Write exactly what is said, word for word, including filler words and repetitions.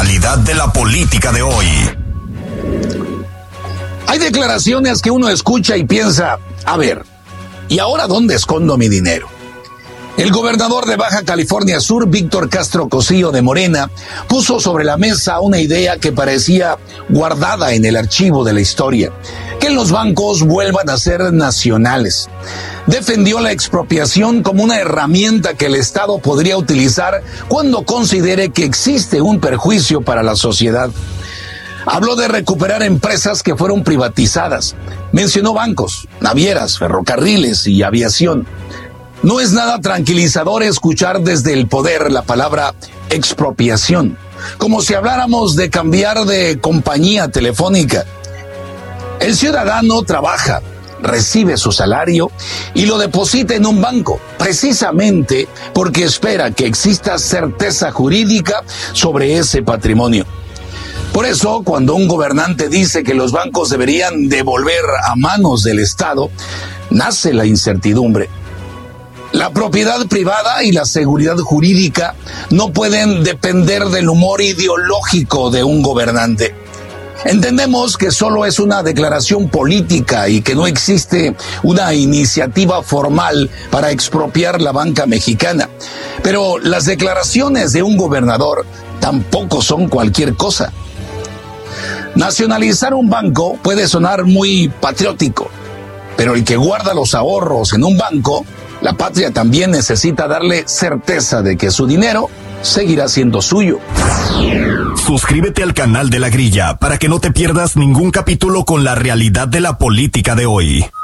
realidad de la política de hoy. Hay declaraciones que uno escucha y piensa, a ver, ¿y ahora dónde escondo mi dinero? El gobernador de Baja California Sur, Víctor Castro Cosío de Morena, puso sobre la mesa una idea que parecía guardada en el archivo de la historia, que los bancos vuelvan a ser nacionales. Defendió la expropiación como una herramienta que el Estado podría utilizar cuando considere que existe un perjuicio para la sociedad. Habló de recuperar empresas que fueron privatizadas. Mencionó bancos, navieras, ferrocarriles y aviación. No es nada tranquilizador escuchar desde el poder la palabra expropiación, como si habláramos de cambiar de compañía telefónica. El ciudadano trabaja, recibe su salario y lo deposita en un banco, precisamente porque espera que exista certeza jurídica sobre ese patrimonio. Por eso, cuando un gobernante dice que los bancos deberían devolver a manos del Estado, nace la incertidumbre. La propiedad privada y la seguridad jurídica no pueden depender del humor ideológico de un gobernante. Entendemos que solo es una declaración política y que no existe una iniciativa formal para expropiar la banca mexicana. Pero las declaraciones de un gobernador tampoco son cualquier cosa. Nacionalizar un banco puede sonar muy patriótico, pero el que guarda los ahorros en un banco, la patria también necesita darle certeza de que su dinero seguirá siendo suyo. Suscríbete al canal de La Grilla para que no te pierdas ningún capítulo con la realidad de la política de hoy.